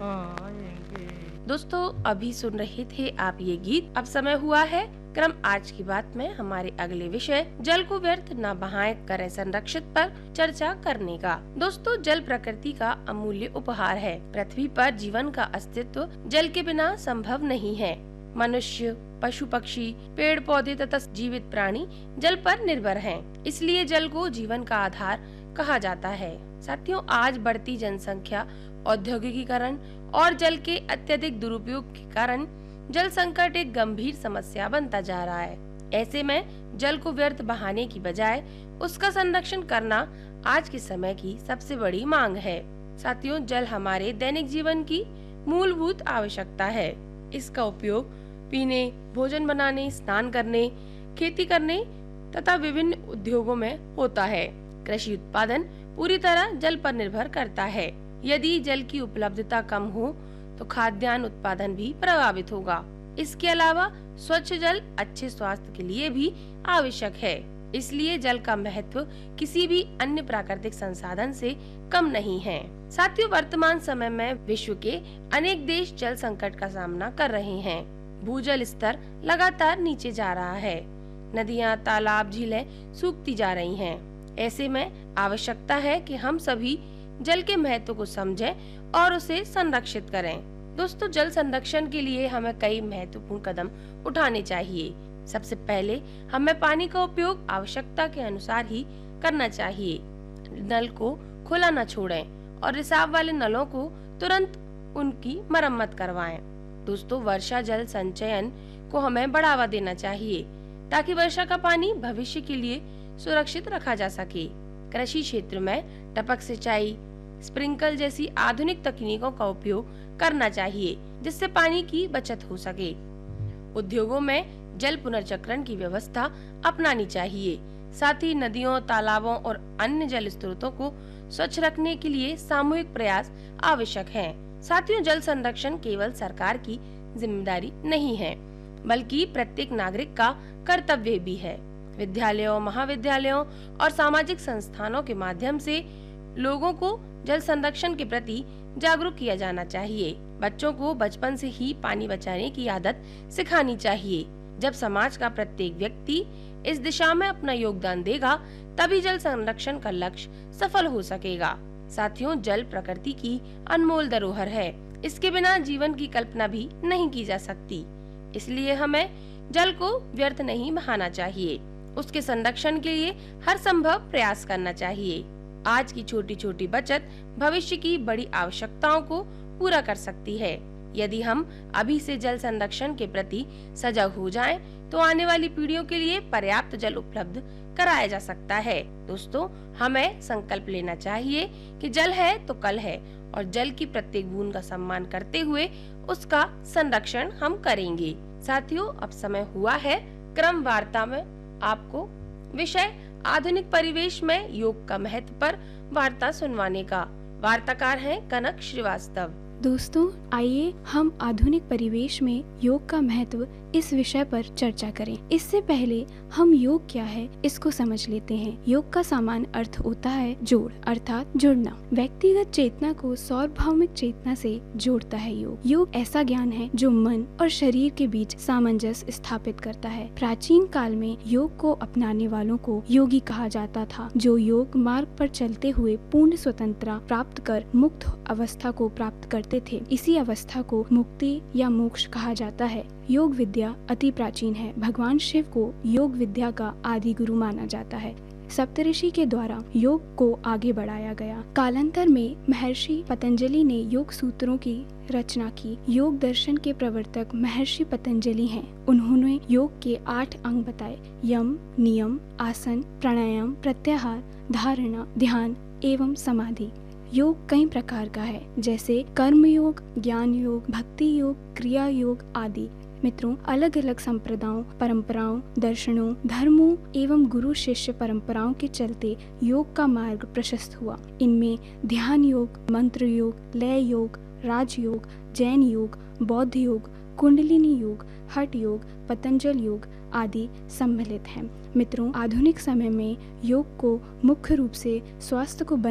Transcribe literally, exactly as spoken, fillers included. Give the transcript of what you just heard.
आएंगे। दोस्तों अभी सुन रहे थे आप ये गीत। अब समय हुआ है क्रम आज की बात में हमारे अगले विषय जल को व्यर्थ न बहाएं करें संरक्षित पर चर्चा करने का। दोस्तों जल प्रकृति का अमूल्य उपहार है। पृथ्वी पर जीवन का अस्तित्व जल के बिना संभव नहीं है। मनुष्य, पशु पक्षी, पेड़ पौधे तथा जीवित प्राणी जल पर निर्भर हैं। इसलिए जल को जीवन का आधार कहा जाता है। साथियों आज बढ़ती जनसंख्या, औद्योगिकीकरण और जल के अत्यधिक दुरुपयोग के कारण जल संकट एक गंभीर समस्या बनता जा रहा है। ऐसे में जल को व्यर्थ बहाने की बजाय उसका संरक्षण करना आज के समय की सबसे बड़ी मांग है। साथियों जल हमारे दैनिक जीवन की मूलभूत आवश्यकता है। इसका उपयोग पीने, भोजन बनाने, स्नान करने, खेती करने तथा विभिन्न उद्योगों में होता है। कृषि उत्पादन पूरी तरह जल पर निर्भर करता है। यदि जल की उपलब्धता कम हो तो खाद्यान्न उत्पादन भी प्रभावित होगा। इसके अलावा स्वच्छ जल अच्छे स्वास्थ्य के लिए भी आवश्यक है। इसलिए जल का महत्व किसी भी अन्य प्राकृतिक संसाधन से कम नहीं है। साथियों वर्तमान समय में विश्व के अनेक देश जल संकट का सामना कर रहे हैं। भूजल स्तर लगातार नीचे जा रहा है। नदियां, तालाब, झीलें सूखती जा रही हैं। ऐसे में आवश्यकता है कि हम सभी जल के महत्व को समझें और उसे संरक्षित करें। दोस्तों जल संरक्षण के लिए हमें कई महत्वपूर्ण कदम उठाने चाहिए। सबसे पहले हमें पानी का उपयोग आवश्यकता के अनुसार ही करना चाहिए। नल को खुला न छोड़ें और रिसाव वाले नलों को तुरंत उनकी मरम्मत करवाएं। दोस्तों वर्षा जल संचयन को हमें बढ़ावा देना चाहिए ताकि वर्षा का पानी भविष्य के लिए सुरक्षित रखा जा सके। कृषि क्षेत्र में टपक सिंचाई, स्प्रिंकल जैसी आधुनिक तकनीकों का उपयोग करना चाहिए जिससे पानी की बचत हो सके। उद्योगों में जल पुनर्चक्रण की व्यवस्था अपनानी चाहिए। साथ ही नदियों, तालाबों और अन्य जल स्रोतों को स्वच्छ रखने के लिए सामूहिक प्रयास आवश्यक हैं। साथियों जल संरक्षण केवल सरकार की जिम्मेदारी नहीं है बल्कि प्रत्येक नागरिक का कर्तव्य भी है। विद्यालयों, महाविद्यालयों और सामाजिक संस्थानों के माध्यम से लोगों को जल संरक्षण के प्रति जागरूक किया जाना चाहिए। बच्चों को बचपन से ही पानी बचाने की आदत सिखानी चाहिए। जब समाज का प्रत्येक व्यक्ति इस दिशा में अपना योगदान देगा तभी जल संरक्षण का लक्ष्य सफल हो सकेगा। साथियों जल प्रकृति की अनमोल धरोहर है। इसके बिना जीवन की कल्पना भी नहीं की जा सकती। इसलिए हमें जल को व्यर्थ नहीं बहाना चाहिए। उसके संरक्षण के लिए हर संभव प्रयास करना चाहिए। आज की छोटी छोटी बचत भविष्य की बड़ी आवश्यकताओं को पूरा कर सकती है। यदि हम अभी से जल संरक्षण के प्रति सजग हो जाएं, तो आने वाली पीढ़ियों के लिए पर्याप्त जल उपलब्ध कराया जा सकता है। दोस्तों हमें संकल्प लेना चाहिए कि जल है तो कल है और जल की प्रत्येक बूंद का सम्मान करते हुए उसका संरक्षण हम करेंगे। साथियों अब समय हुआ है क्रम वार्ता में आपको विषय आधुनिक परिवेश में योग का महत्व पर वार्ता सुनवाने का। वार्ताकार हैं कनक श्रीवास्तव। दोस्तों आइए हम आधुनिक परिवेश में योग का महत्व इस विषय पर चर्चा करें। इससे पहले हम योग क्या है इसको समझ लेते हैं। योग का सामान्य अर्थ होता है जोड़ अर्थात जुड़ना। व्यक्तिगत चेतना को सार्वभौमिक चेतना से जोड़ता है योग। योग ऐसा ज्ञान है जो मन और शरीर के बीच सामंजस्य स्थापित करता है। प्राचीन काल में योग को अपनाने वालों को योगी कहा जाता था, जो योग मार्ग पर चलते हुए पूर्ण स्वतंत्रता प्राप्त कर मुक्त अवस्था को प्राप्त करते थे। इसी अवस्था को मुक्ति या मोक्ष कहा जाता है। योग विद्या अति प्राचीन है। भगवान शिव को योग विद्या का आदि गुरु माना जाता है। सप्तऋषि के द्वारा योग को आगे बढ़ाया गया। कालांतर में महर्षि पतंजलि ने योग सूत्रों की रचना की। योग दर्शन के प्रवर्तक महर्षि पतंजलि हैं। उन्होंने योग के आठ अंग बताए: यम, नियम, आसन, प्राणायाम, प्रत्याहार, धारणा, ध्यान एवं समाधि। योग कई प्रकार का है, जैसे कर्म योग, ज्ञान योग, भक्ति योग, क्रिया योग आदि। मित्रों, अलग अलग संप्रदायों, परंपराओं, दर्शनों, धर्मों एवं गुरु शिष्य परंपराओं के चलते योग का मार्ग प्रशस्त हुआ। इनमें ध्यान योग, मंत्र योग, लय योग, राजयोग, जैन योग, बौद्ध योग, कुंडलिनी योग, हठ योग, पतंजल योग आदि सम्मिलित हैं। मित्रों, आधुनिक समय में योग को मुख्य रूप से स्वास्थ्य को